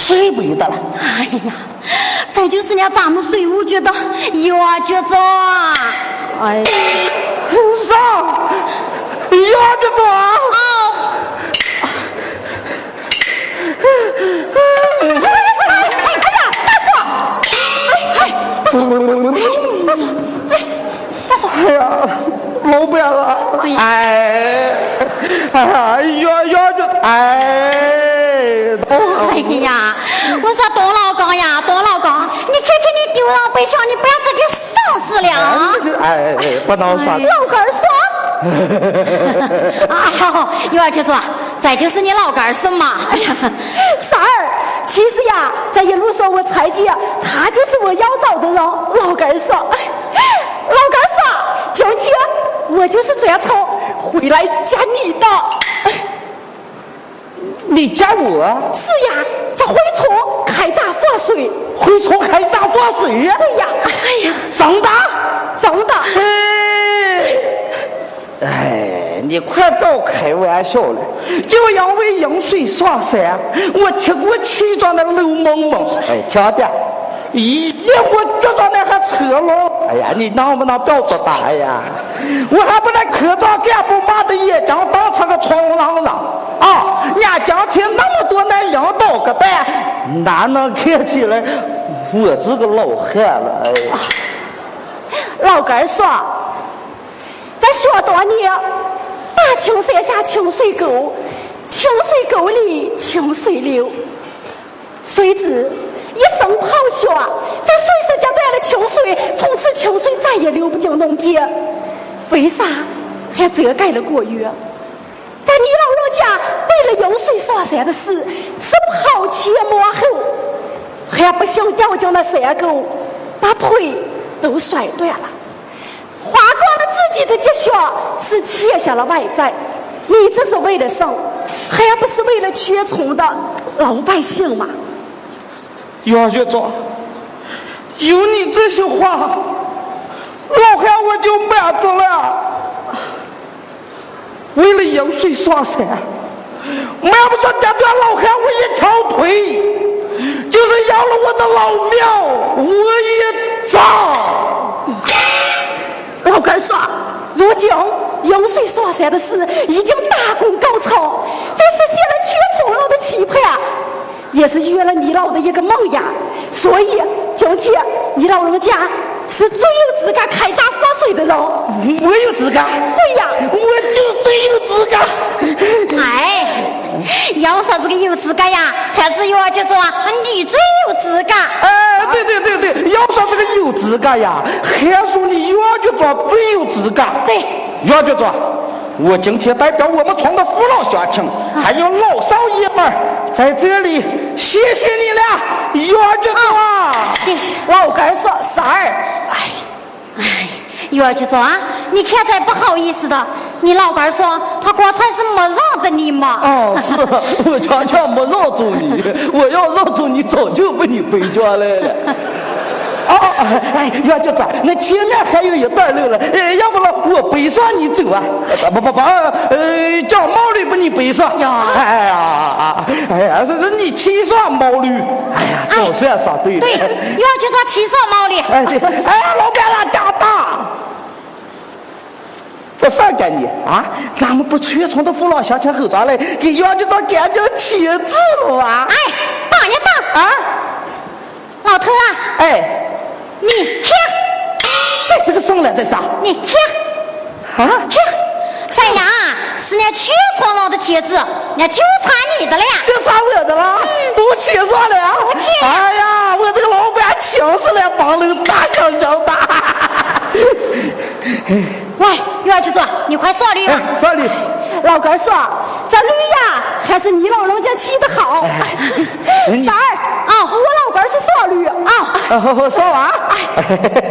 水杯的了。 哎呀，再就是呢，咱们税务局的药局长。哎， 啥？药局长？哎呀，老板了！哎呀，我说董老刚呀，董老刚，你看看你丢上背上，你不要自己丧死了啊！ 哎，不能说。 老干说。啊，好，药局长，再就是你老干说嘛。 哎呀，三儿，其实呀，在一路上我猜忌，他就是我要找的人，老干说。老干说，今天我就是专程回来见你的。 你见我？ 是呀，这蛔虫开闸放水。 蛔虫开闸放水呀？ 对呀。哎呀， 真的？ 真的。 哎，你快不要开玩笑了！就因为饮水上山，我踢过其中的刘萌萌。哎，听的。咦，我觉得那还扯了！哎呀，你能不能不要说大呀？我还把那科长干部骂的眼睛当成个冲浪上啊！人家今天那么多那领导个蛋，哪能看起来我这个老汉了？哎呀， 老干说，在想当年，大青山下清水沟，清水沟里清水流，谁知一声咆哮，在水势夹断了清水，从此清水再也流不进农田，为啥还遮盖了过月？在你老人家为了饮水上山的事，是抛前摸后，还不想掉进了山沟，把腿都摔断了，花光了自己的积蓄，是欠下了外债。你这是为了什么？还不是为了缺穷的老百姓吗？ 姚局长，有你这些话，老汉我就满足了。为了饮水上山，瞒不说打断老汉我一条腿，就是要了我的老命，我也脏。 老干说，如今饮水上山的事已经大功告成，这实现了全村人的期盼，也是圆了你老的一个梦呀。所以今天你老人家是最有资格开闸放水的人。 我有资格？ 对呀， 我就最有资格。 哎，要说这个有资格呀，还是要就说你最有资格。 对，要说这个有资格呀，还说你姚局长最有资格。 对， 姚局长，我今天代表我们村的父老乡亲，还有老少爷们，在这里谢谢你了，姚局长。 谢谢。 老干说，三儿， 姚局长，你看才不好意思的，你老干说他刚才是没让着你嘛。 哦，是我常常没让住你，我要让住你早就被你背下来了。姚局长，那前面还有一段路了，要不然我背上你走啊？不，叫毛驴把你背上。哎呀，是你骑上毛驴。哎呀，总算说对了。 对，姚局长骑上毛驴。 老板了，大大。这啥概念啊？咱们不全村的父老乡亲后转来给姚局长赶紧签字了啊！ 哎，等一等啊！ 老头啊！ 哎， 你看， 这是个什么来？这是？ 你看， 啊？ 看，这样是那全村人的签字，那就差你的了呀！ 就差我的了，都签上了。 都签。 哎呀，我这个老板请死了，帮人大香香的。 来，姚局长，你快上驴吧。 上驴。 老干说，这驴呀，还是你老人家骑得好。三儿啊，我老干是上驴啊。 上啊。